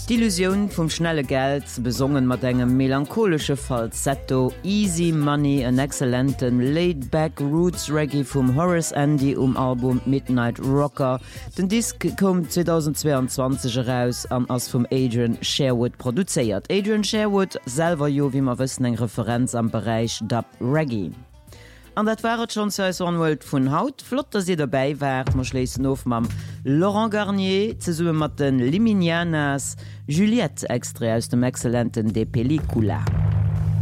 Die Illusion vom schnelle Geld besungen mat engem melancholische Falsetto, Easy Money, en exzellenten Laid-back Roots Reggae vom Horace Andy Album Midnight Rocker. Den Disk kommt 2022 heraus an ass vom Adrian Sherwood produziert. Adrian Sherwood selber jo wie man wissen eng Referenz am Bereich Dub Reggae. An dat waret schon Saisonwelt vun Haut, flott dat sie dabei wärt, mo schlesen of mam Laurent Garnier ze sue mat den Liminianas, Juliette extra aus dem exzellenten De Pellicula.